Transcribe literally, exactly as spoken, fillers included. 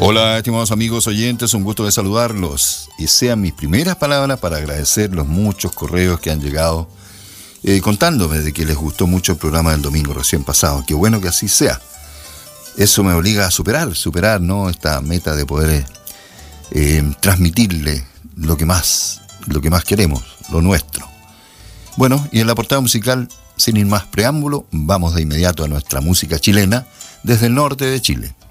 Hola, estimados amigos oyentes, un gusto de saludarlos. Y sean mis primeras palabras para agradecer los muchos correos que han llegado eh, contándome de que les gustó mucho el programa del domingo recién pasado. Qué bueno que así sea. Eso me obliga a superar, superar, ¿no? Esta meta de poder eh, transmitirle lo que más, lo que más queremos, lo nuestro. Bueno, y en la portada musical, sin ir más preámbulo, vamos de inmediato a nuestra música chilena desde el norte de Chile.